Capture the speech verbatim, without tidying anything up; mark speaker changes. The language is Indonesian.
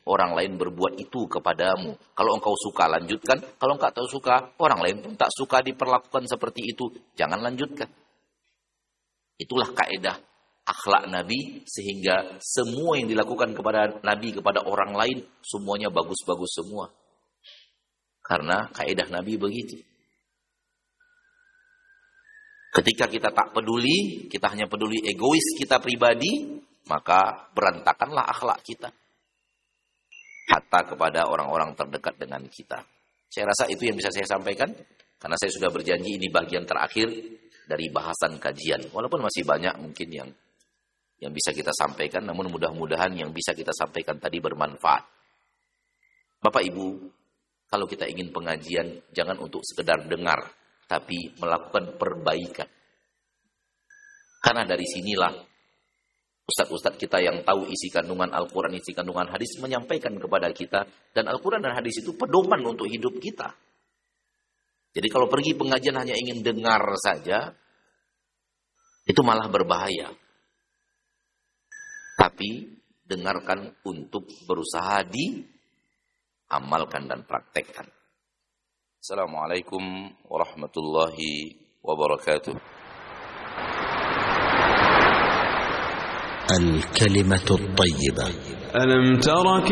Speaker 1: orang lain berbuat itu kepadamu. Kalau engkau suka, lanjutkan. Kalau engkau tak suka, orang lain pun tak suka diperlakukan seperti itu. Jangan lanjutkan. Itulah kaidah akhlak Nabi, sehingga semua yang dilakukan kepada Nabi, kepada orang lain, semuanya bagus-bagus semua. Karena kaidah Nabi begitu. Ketika kita tak peduli, kita hanya peduli egois kita pribadi, maka berantakanlah akhlak kita. Hatta kepada orang-orang terdekat dengan kita. Saya rasa itu yang bisa saya sampaikan, karena saya sudah berjanji ini bagian terakhir dari bahasan kajian. Walaupun masih banyak mungkin yang yang bisa kita sampaikan, namun mudah-mudahan yang bisa kita sampaikan tadi bermanfaat. Bapak Ibu, kalau kita ingin pengajian, jangan untuk sekedar dengar, tapi melakukan perbaikan. Karena dari sinilah ustadz-ustadz kita yang tahu isi kandungan Al-Quran, isi kandungan hadis, menyampaikan kepada kita. Dan Al-Quran dan hadis itu pedoman untuk hidup kita. Jadi kalau pergi pengajian hanya ingin dengar saja, itu malah berbahaya. Tapi dengarkan untuk berusaha diamalkan dan praktekkan. Assalamualaikum warahmatullahi wabarakatuh.
Speaker 2: الكلمة الطيبة.
Speaker 3: ألم تر